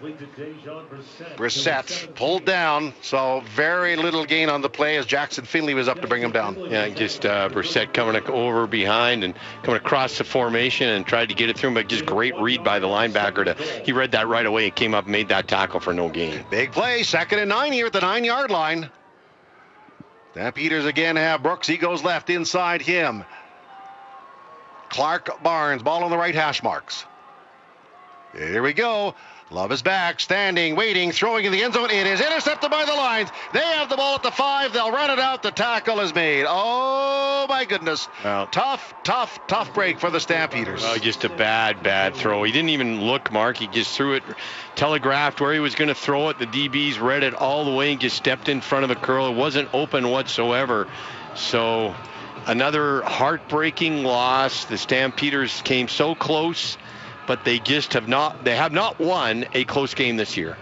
Brissett pulled down. So very little gain on the play as Jackson Finley was up to bring him down. Yeah, just uh, Brissett coming over behind and coming across the formation and tried to get it through him, but just great read by the linebacker. To He read that right away and came up and made that tackle for no gain. Big play. Second and nine here at the nine-yard line. Stampeders again have Brooks. He goes left inside him. Clark Barnes, ball on the right hash marks. Here we go. Love is back, standing, waiting, throwing in the end zone. It is intercepted by the Lions. They have the ball at the five. They'll run it out. The tackle is made. Oh, my goodness. Well, tough, tough, tough break for the Stampeders. Oh, just a bad, bad throw. He didn't even look, Mark. He just threw it, telegraphed where he was going to throw it. The D Bs read it all the way and just stepped in front of the curl. It wasn't open whatsoever. So another heartbreaking loss. The Stampeders came so close, but they just have not, they have not won a close game this year.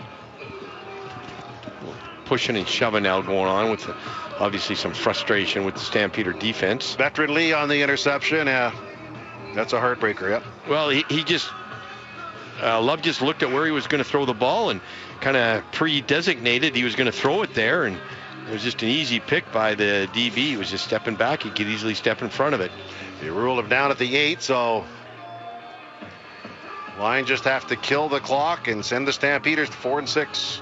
Pushing and shoving now going on with the, obviously some frustration with the Stampeder defense. Veteran Lee on the interception. Yeah, that's a heartbreaker, yep. Well, he, he just, uh, Love just looked at where he was going to throw the ball and kind of pre-designated he was going to throw it there, and it was just an easy pick by the D B. He was just stepping back. He could easily step in front of it. They ruled him down at the eight, so Lions just have to kill the clock and send the Stampeders to four and six.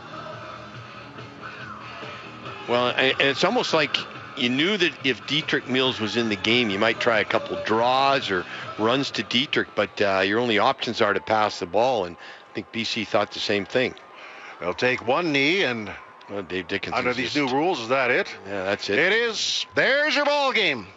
Well, and it's almost like you knew that if Dietrich Mills was in the game, you might try a couple draws or runs to Dietrich, but uh, your only options are to pass the ball, and I think B C thought the same thing. They'll take one knee, and well, Dave Dickinson under these just, new rules, is that it? Yeah, that's it. It is. There's your ball game.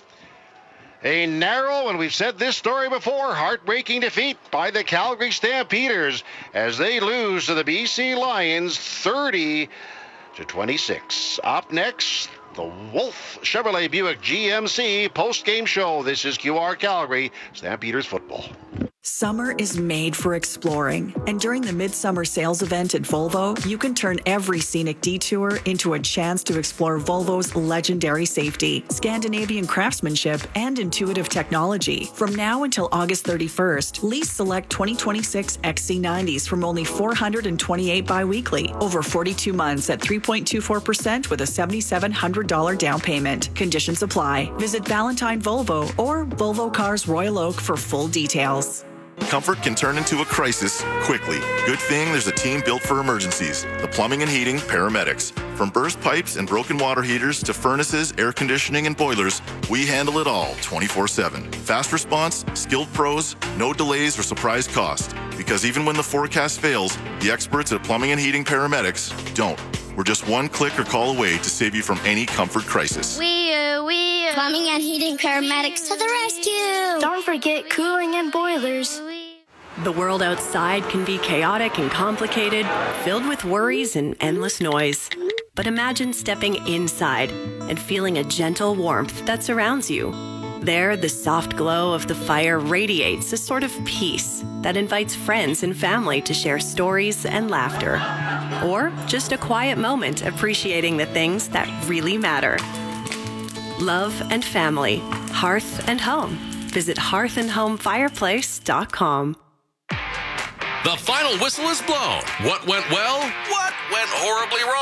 A narrow, and we've said this story before, heartbreaking defeat by the Calgary Stampeders as they lose to the B C Lions thirty to twenty-six. Up next, the Wolf Chevrolet Buick G M C post-game show. This is Q R Calgary Stampeders football. Summer is made for exploring, and during the Midsummer Sales Event at Volvo, you can turn every scenic detour into a chance to explore Volvo's legendary safety, Scandinavian craftsmanship, and intuitive technology. From now until August thirty-first, lease select twenty twenty-six X C ninety s from only four hundred twenty-eight biweekly, over forty-two months at three point two four percent with a seven thousand seven hundred dollars down payment. Conditions apply. Visit Valentine Volvo or Volvo Cars Royal Oak for full details. Comfort can turn into a crisis quickly. Good thing there's a team built for emergencies. The Plumbing and Heating Paramedics. From burst pipes and broken water heaters to furnaces, air conditioning, and boilers, we handle it all twenty-four seven. Fast response, skilled pros, no delays or surprise cost. Because even when the forecast fails, the experts at Plumbing and Heating Paramedics don't. We're just one click or call away to save you from any comfort crisis. We, uh, we, uh, Plumbing and Heating Paramedics to the rescue. Don't forget cooling and boilers. The world outside can be chaotic and complicated, filled with worries and endless noise. But imagine stepping inside and feeling a gentle warmth that surrounds you. There, the soft glow of the fire radiates a sort of peace that invites friends and family to share stories and laughter. Or just a quiet moment appreciating the things that really matter. Love and family, hearth and home. Visit hearth and home fireplace dot com. The final whistle is blown. What went well? What went horribly wrong?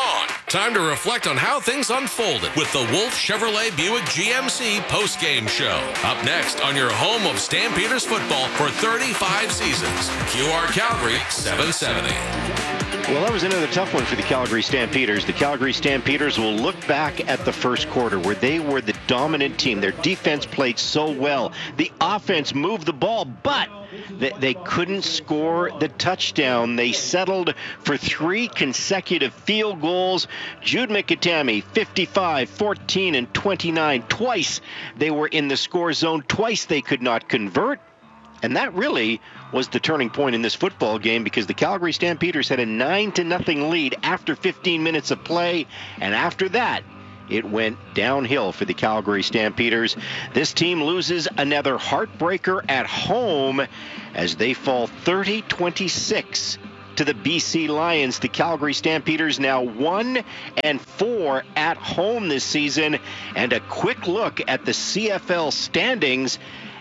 Time to reflect on how things unfolded with the Wolf Chevrolet Buick G M C postgame show. Up next on your home of Stampeders football for thirty-five seasons. Q R Calgary seven seventy. Well, that was another tough one for the Calgary Stampeders. The Calgary Stampeders will look back at the first quarter where they were the dominant team. Their defense played so well. The offense moved the ball, but they, they couldn't score the touchdown. They settled for three consecutive field goals. Jude McAtamy, fifty-five, fourteen, and twenty-nine. Twice they were in the score zone. Twice they could not convert. And that really was the turning point in this football game because the Calgary Stampeders had a nine to nothing lead after fifteen minutes of play. And after that, it went downhill for the Calgary Stampeders. This team loses another heartbreaker at home as they fall thirty twenty-six to the B C Lions. The Calgary Stampeders now one and four at home this season. And a quick look at the C F L standings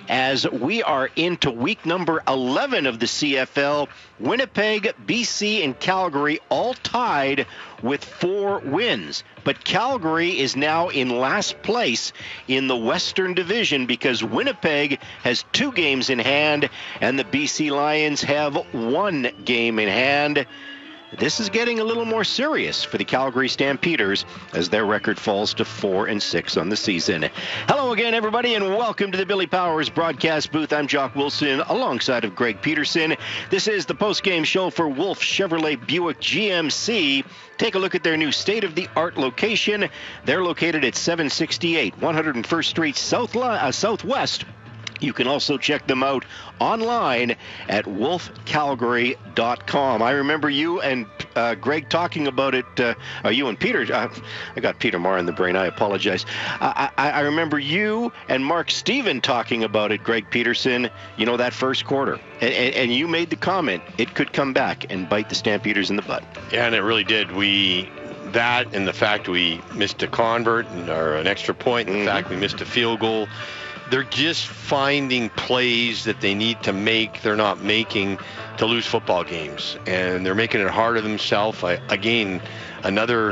as we are into week number eleven of the C F L. Winnipeg, B C, and Calgary all tied with four wins. But Calgary is now in last place in the Western Division because Winnipeg has two games in hand and the B C Lions have one game in hand. This is getting a little more serious for the Calgary Stampeders as their record falls to four and six on the season. Hello again, everybody, and welcome to the Billy Powers broadcast booth. I'm Jock Wilson alongside of Greg Peterson. This is the post-game show for Wolf Chevrolet Buick G M C. Take a look at their new state-of-the-art location. They're located at seven sixty-eight one hundred first Street South, uh, Southwest. You can also check them out online at wolf calgary dot com. I remember you and uh, Greg talking about it, uh, uh, you and Peter. Uh, I got Peter Marr in the brain. I apologize. I, I, I remember you and Mark Steven talking about it, Greg Peterson, you know, that first quarter. And, and, and you made the comment, it could come back and bite the Stampeders in the butt. Yeah, and it really did. We... That and the fact we missed a convert and, or an extra point, and the mm-hmm. fact we missed a field goal. They're just finding plays that they need to make, they're not making to lose football games. And they're making it harder themselves. I, again, another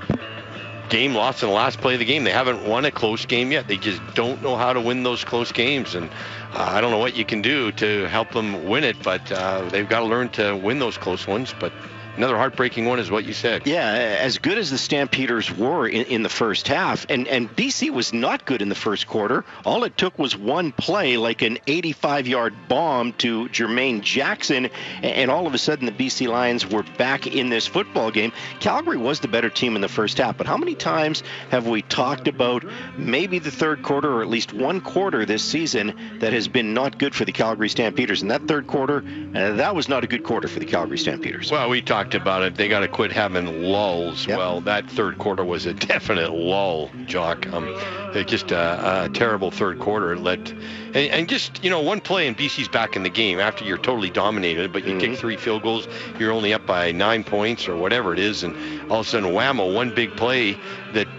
game lost in the last play of the game. They haven't won a close game yet. They just don't know how to win those close games. And uh, I don't know what you can do to help them win it, but uh, they've got to learn to win those close ones. But another heartbreaking one is what you said. Yeah, as good as the Stampeders were in, in the first half, and, and B C was not good in the first quarter. All it took was one play, like an eighty-five-yard bomb to Jermaine Jackson, and all of a sudden the B C Lions were back in this football game. Calgary was the better team in the first half, but how many times have we talked about maybe the third quarter, or at least one quarter this season, that has been not good for the Calgary Stampeders? And that third quarter, uh, that was not a good quarter for the Calgary Stampeders. Well, we talked about it. They got to quit having lulls. Yep. Well, that third quarter was a definite lull, Jock. Um, it just a, a terrible third quarter. It led, and, and just, you know, one play and B C's back in the game after you're totally dominated, but you mm-hmm. kick three field goals, you're only up by nine points or whatever it is, and all of a sudden, whammo, one big play that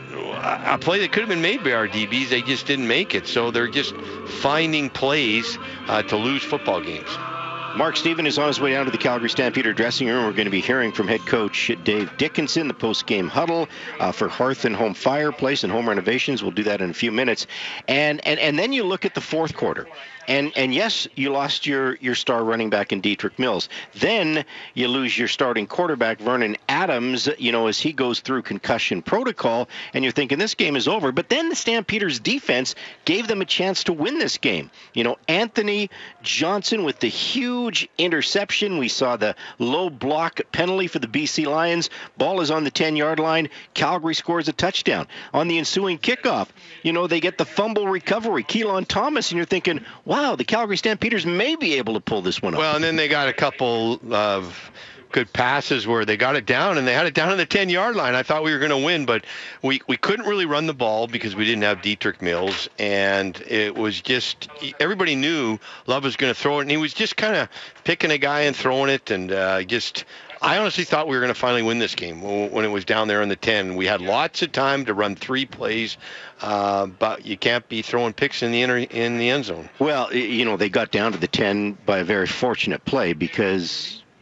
a play that could have been made by our D Bs, they just didn't make it. So they're just finding plays uh, to lose football games. Mark Steven is on his way down to the Calgary Stampeder dressing room. We're going to be hearing from head coach Dave Dickinson, the post-game huddle uh, for Hearth and Home Fireplace and home renovations. We'll do that in a few minutes. And and, and then you look at the fourth quarter. And and yes, you lost your, your star running back in Dietrich Mills. Then you lose your starting quarterback, Vernon Adams, you know, as he goes through concussion protocol, and you're thinking this game is over. But then the Stampeders defense gave them a chance to win this game. You know, Anthony Johnson with the huge interception. We saw the low block penalty for the B C Lions. Ball is on the ten-yard line. Calgary scores a touchdown. On the ensuing kickoff, you know, they get the fumble recovery. Keelan Thomas, and you're thinking, wow, Wow, the Calgary Stampeders may be able to pull this one off. Well, and then they got a couple of good passes where they got it down, and they had it down on the ten-yard line. I thought we were going to win, but we, we couldn't really run the ball because we didn't have Dietrich Mills, and it was just everybody knew Love was going to throw it, and he was just kind of picking a guy and throwing it, and uh, just – I honestly thought we were going to finally win this game when it was down there in the ten. We had lots of time to run three plays, uh, but you can't be throwing picks in the inner, in the end zone. Well, you know, they got down to the ten by a very fortunate play because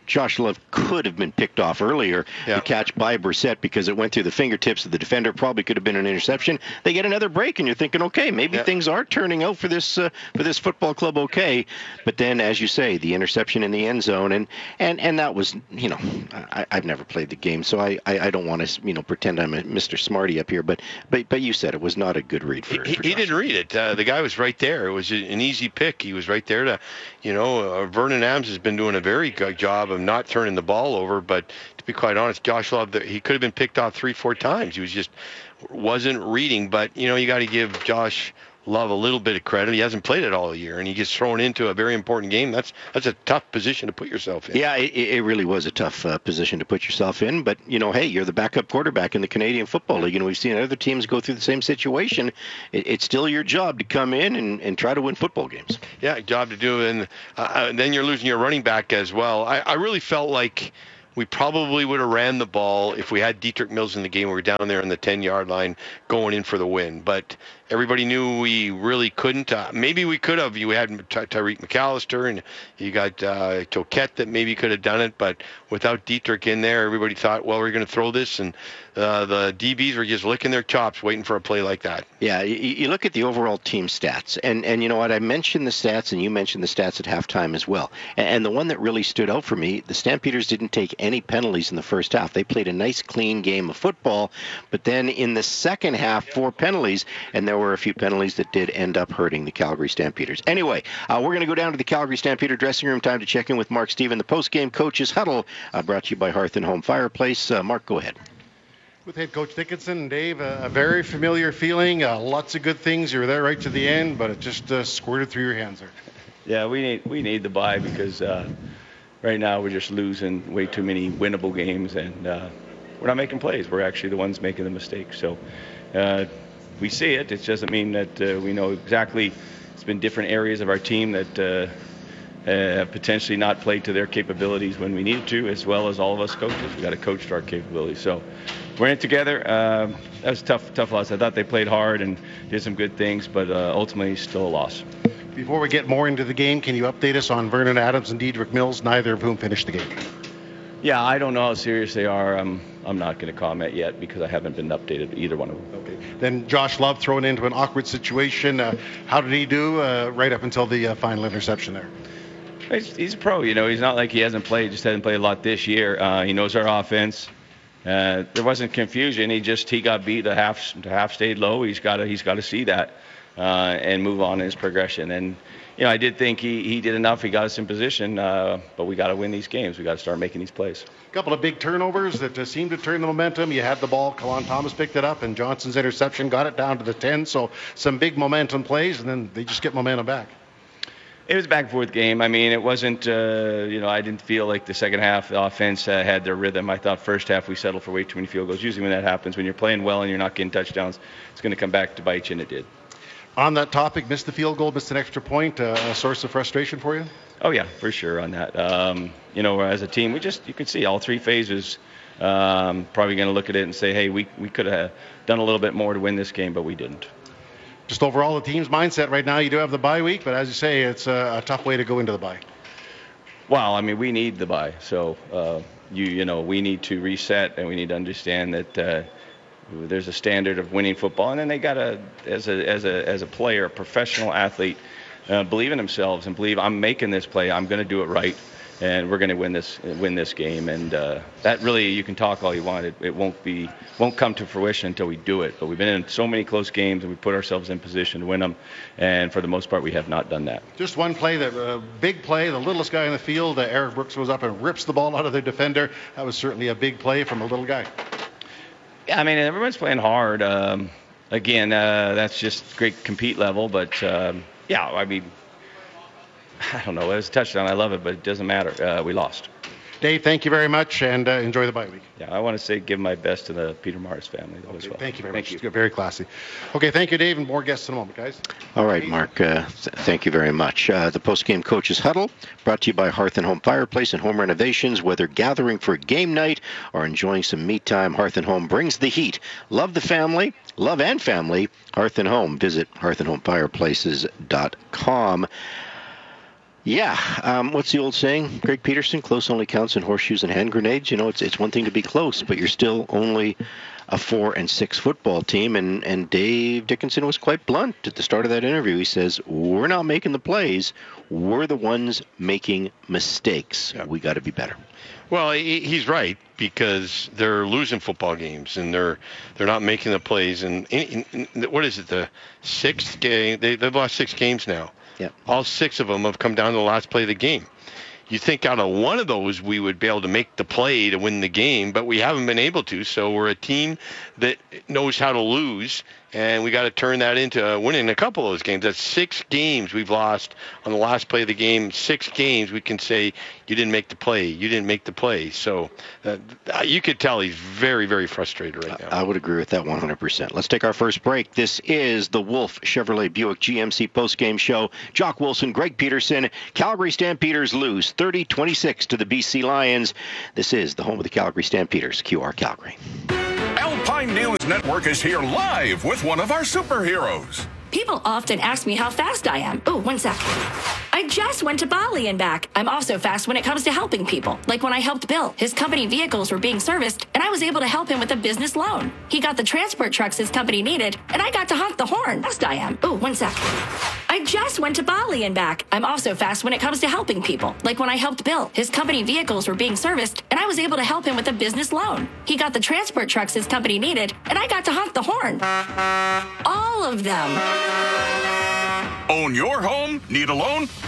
Josh Love could have been picked off earlier. Yeah. The catch by Brissett, because it went through the fingertips of the defender, probably could have been an interception. They get another break, and you're thinking, okay, maybe yeah. things are turning out for this uh, for this football club okay. But then, as you say, the interception in the end zone, and and, and that was, you know, I, I've never played the game, so I, I, I don't want to, you know, pretend I'm a Mister Smarty up here, but but but you said it was not a good read for, he, for he didn't read it. Uh, the guy was right there. It was an easy pick. He was right there to, you know, uh, Vernon Adams has been doing a very good job of not turning the ball over, but to be quite honest, Josh Love, he could have been picked off three, four times. He was just wasn't reading, but, you know, you got to give Josh Love a little bit of credit. He hasn't played it all year, and he gets thrown into a very important game. That's that's a tough position to put yourself in. Yeah, it, it really was a tough uh, position to put yourself in. But, you know, hey, you're the backup quarterback in the Canadian Football League, and we've seen other teams go through the same situation. It, it's still your job to come in and, and try to win football games. Yeah, job to do, and uh, then you're losing your running back as well. I, I really felt like we probably would have ran the ball if we had Dietrich Mills in the game. We were down there on the ten-yard line going in for the win. But everybody knew we really couldn't. Uh, maybe we could have. You had Ty- Tyreek McAllister, and you got uh, Toquette that maybe could have done it. But without Dietrich in there, everybody thought, well, we're going to throw this. And uh, the D Bs were just licking their chops waiting for a play like that. Yeah, you, you look at the overall team stats. And, and you know what? I mentioned the stats, and you mentioned the stats at halftime as well. And, and the one that really stood out for me, the Stampeders didn't take any penalties in the first half. They played a nice, clean game of football. But then in the second half, four penalties, and there were a few penalties that did end up hurting the Calgary Stampeders. Anyway, uh, we're going to go down to the Calgary Stampeder dressing room. Time to check in with Mark Stephen, the post-game coach's huddle, uh, brought to you by Hearth and Home Fireplace. Uh, Mark, go ahead. With head coach Dickinson and Dave, uh, a very familiar feeling. Uh, lots of good things. You were there right to the end, but it just uh, squirted through your hands there. Yeah, we need we need the bye because uh, right now we're just losing way too many winnable games, and uh, we're not making plays. We're actually the ones making the mistakes. So uh, we see it. It doesn't mean that uh, we know exactly. It's been different areas of our team that uh, have potentially not played to their capabilities when we needed to, as well as all of us coaches. We got to coach to our capabilities. So we're in it together. Uh, that was a tough, tough loss. I thought they played hard and did some good things, but uh, ultimately still a loss. Before we get more into the game, can you update us on Vernon Adams and Dietrich Mills, neither of whom finished the game? Yeah, I don't know how serious they are. I'm, I'm not going to comment yet because I haven't been updated either one of them. Okay. Then Josh Love thrown into an awkward situation. Uh, how did he do uh, right up until the uh, final interception there? He's, he's a pro, you know. He's not like he hasn't played, just hasn't played a lot this year. Uh, he knows our offense. Uh, there wasn't confusion. He just he got beat. The half the half stayed low. He's got to he's got to see that uh, and move on in his progression. And you know, I did think he, he did enough. He got us in position, uh, but we got to win these games. We got to start making these plays. A couple of big turnovers that uh, seemed to turn the momentum. You had the ball. Kalon Thomas picked it up, and Johnson's interception got it down to the ten. So some big momentum plays, and then they just get momentum back. It was a back and forth game. I mean, it wasn't, uh, you know, I didn't feel like the second half the offense uh, had their rhythm. I thought first half we settled for way too many field goals. Usually when that happens, when you're playing well and you're not getting touchdowns, it's going to come back to bite you, and it did. On that topic, missed the field goal, missed an extra point, uh, a source of frustration for you? Oh, yeah, for sure on that. Um, you know, as a team, we just, you could see all three phases, um, probably going to look at it and say, hey, we, we could have done a little bit more to win this game, but we didn't. Just overall, the team's mindset right now, you do have the bye week, but as you say, it's a, a tough way to go into the bye. Well, I mean, we need the bye. So, uh, you you know, we need to reset, and we need to understand that uh, there's a standard of winning football, and then they got to, as a as a as a player, a professional athlete, uh, believe in themselves and believe I'm making this play, I'm going to do it right, and we're going to win this win this game. And uh, that really, you can talk all you want, it, it won't be won't come to fruition until we do it. But we've been in so many close games, and we put ourselves in position to win them, and for the most part, we have not done that. Just one play, that uh, big play, the littlest guy in the field, uh, Eric Brooks goes up and rips the ball out of their defender. That was certainly a big play from a little guy. Yeah, I mean, everyone's playing hard. Um, again, uh, that's just great compete level. But, um, yeah, I mean, I don't know. It was a touchdown. I love it, but it doesn't matter. Uh, we lost. Dave, thank you very much, and uh, enjoy the bye week. Yeah, I want to say give my best to the Peter Mars family though, okay, as well. Thank you very thank much. You. Very classy. Okay, thank you, Dave, and more guests in a moment, guys. All right, Mark, uh, th- thank you very much. Uh, the post-game coach's huddle brought to you by Hearth and Home Fireplace and Home Renovations. Whether gathering for game night or enjoying some me time, Hearth and Home brings the heat. Love the family, love and family, Hearth and Home. Visit hearth and home fireplaces dot com. Yeah. Um, what's the old saying, Greg Peterson? Close only counts in horseshoes and hand grenades. You know, it's it's one thing to be close, but you're still only a four and six football team. And, and Dave Dickinson was quite blunt at the start of that interview. He says, we're not making the plays. We're the ones making mistakes. Yeah. We got to be better. Well, he's right, because they're losing football games and they're they're not making the plays. And in, in, what is it, the sixth game? They, they've lost six games now. Yeah. All six of them have come down to the last play of the game. You think out of one of those we would be able to make the play to win the game, but we haven't been able to. So we're a team that knows how to lose, and we got to turn that into winning a couple of those games. That's six games we've lost on the last play of the game. Six games we can say, you didn't make the play, you didn't make the play. So uh, you could tell he's very, very frustrated right now. I would agree with that one hundred percent. Let's take our first break. This is the Wolf Chevrolet Buick G M C postgame show. Jock Wilson, Greg Peterson. Calgary Stampeders lose thirty twenty-six to the B C Lions. This is the home of the Calgary Stampeders, Q R Calgary. Alpine News Network is here live with one of our superheroes. People often ask me how fast I am. Oh, one sec. I just went to Bali and back. I'm also fast when it comes to helping people. Like when I helped Bill. His company vehicles were being serviced, and I was able to help him with a business loan. He got the transport trucks his company needed, and I got to honk the horn. Fast I am. Oh, one sec. I just went to Bali and back. I'm also fast when it comes to helping people. Like when I helped Bill. His company vehicles were being serviced, and I was able to help him with a business loan. He got the transport trucks his company needed, and I got to honk the horn. All of them. Own your home? Need a loan?